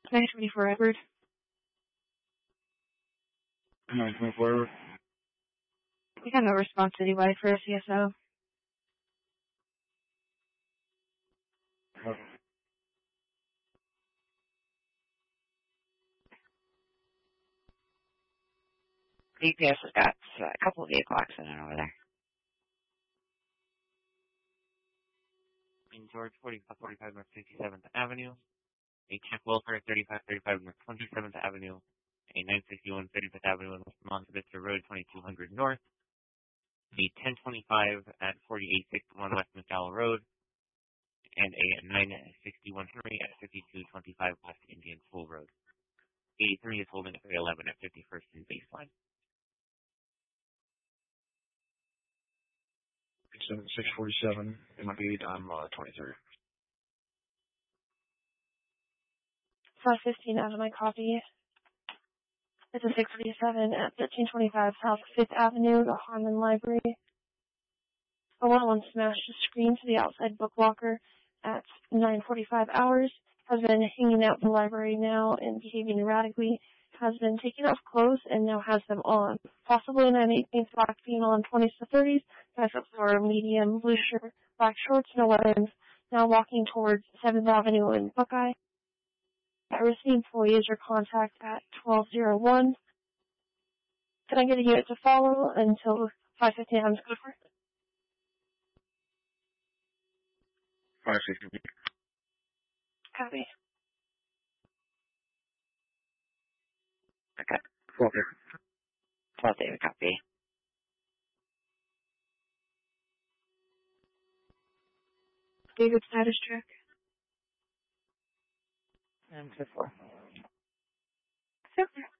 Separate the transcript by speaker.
Speaker 1: 924 Edward.
Speaker 2: 924 Edward.
Speaker 1: We got no response citywide for a CSO.
Speaker 3: DPS has got a couple of vehicle accidents over there.
Speaker 4: In George 45 North 57th Avenue, a Check Welfare 3535 North 27th Avenue, a 961 35th Avenue and West Monte Vista Road 2200 North, a 1025 at 4861 West McDowell Road, and a 961 Henry at 5225 West Indian School Road. 83 is holding at 311 at 51st and Baseline.
Speaker 2: 647, MIB, I'm 23.
Speaker 1: 515 out of my copy. It's a 647 at 1325 South 5th Avenue, the Harmon Library. A 101 smashed a screen to the outside book locker at 9:45 hours. Has been hanging out in the library now and behaving erratically. Has been taking off clothes and now has them on. Possibly 9/18 black female in 20s to 30s. Guys up for medium blue shirt, black shorts, no weapons. Now walking towards 7th Avenue in Buckeye. I received full user contact at 1201. Can I get a unit to follow until 5:15? I'm good for it.
Speaker 2: 560.
Speaker 1: Copy.
Speaker 3: Okay.
Speaker 2: 12
Speaker 3: David, copy.
Speaker 1: David status check.
Speaker 3: I'm good for.
Speaker 1: Super.